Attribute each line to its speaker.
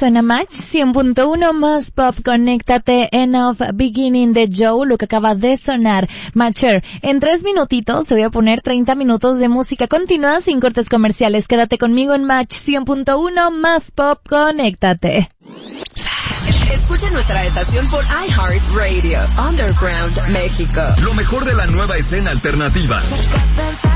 Speaker 1: suena Match 100.1 más pop, conéctate en Off Beginning de Joe, lo que acaba de sonar Matcher. En 3 minutitos te voy a poner 30 minutos de música continua sin cortes comerciales. Quédate conmigo en Match 100.1 más pop, conéctate.
Speaker 2: Escucha nuestra estación por iHeartRadio, Underground México.
Speaker 3: Lo mejor de la nueva escena alternativa.